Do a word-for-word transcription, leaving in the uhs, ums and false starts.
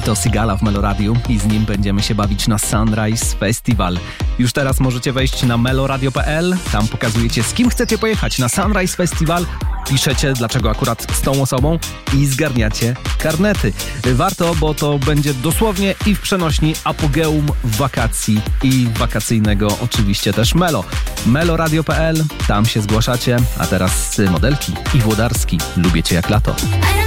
To Sigala w Meloradiu i z nim będziemy się bawić na Sunrise Festival. Już teraz możecie wejść na meloradio kropka p l, tam pokazujecie, z kim chcecie pojechać na Sunrise Festival, piszecie, dlaczego akurat z tą osobą i zgarniacie karnety. Warto, bo to będzie dosłownie i w przenośni apogeum wakacji i wakacyjnego oczywiście też Melo. meloradio kropka p l, tam się zgłaszacie, a teraz modelki i Włodarski, lubię cię jak lato.